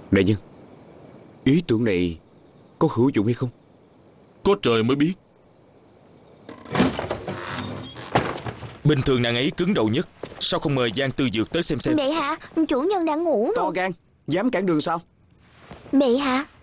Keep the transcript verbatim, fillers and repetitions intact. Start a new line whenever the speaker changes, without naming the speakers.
Đại nhân, ý tưởng này có hữu dụng hay không?
Có trời mới biết.
Bình thường nàng ấy cứng đầu nhất, sao không mời Giang Tư Dược tới xem xem?
Bệ hạ, chủ nhân đang ngủ
To
rồi.
gan, dám cản đường sao?
Bệ hạ,